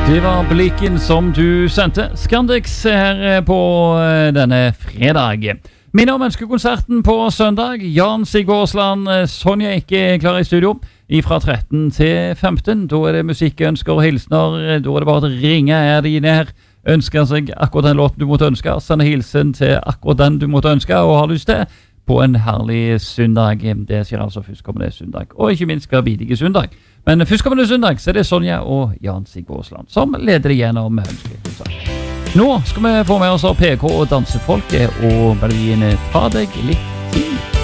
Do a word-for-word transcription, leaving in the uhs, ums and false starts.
Det var blikken som du sendte. Scandex her på denne fredag. Minner om ønskekonserten på søndag. Jan Sigårdsland, Sonja ikke klar i studio. Fra tretten til femten. Da er det musikkønsker og hilsner. Da er det bare å ringe. Er dine her ønsker seg akkurat den låten du måtte ønske. Send hilsen til akkurat den du måtte ønske og har lyst til. På en herlig søndag. Det skjer altså førstkommende søndag. Og ikke minst hver bidige søndag. Men førstkommende søndag så er det Sonja og Jan Sigårdsland som leder det gjennom ønskekonsert. Nå skal vi få med oss P K og dansefolket og Berlin. Ta deg litt tid.